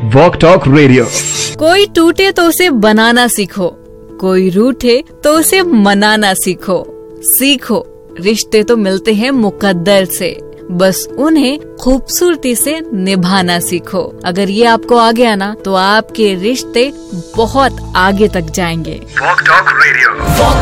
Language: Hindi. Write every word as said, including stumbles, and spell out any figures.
Walk talk radio. कोई टूटे तो उसे बनाना सीखो, कोई रूठे तो उसे मनाना सीखो। सीखो रिश्ते तो मिलते हैं मुकद्दर से, बस उन्हें खूबसूरती से निभाना सीखो। अगर ये आपको आ गया ना तो आपके रिश्ते बहुत आगे तक जाएंगे। Walk talk radio.